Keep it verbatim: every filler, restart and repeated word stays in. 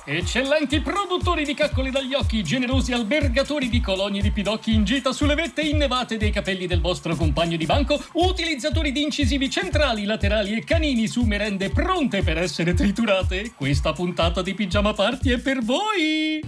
Eccellenti produttori di caccole dagli occhi, generosi albergatori di colonie di pidocchi in gita sulle vette innevate dei capelli del vostro compagno di banco, utilizzatori di incisivi centrali, laterali e canini su merende pronte per essere triturate, questa puntata di Pigiama Party è per voi!